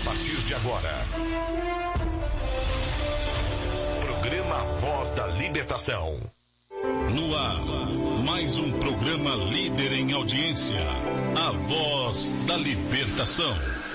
partir de agora, programa Voz da Libertação. No ar, mais um programa líder em audiência, a Voz da Libertação.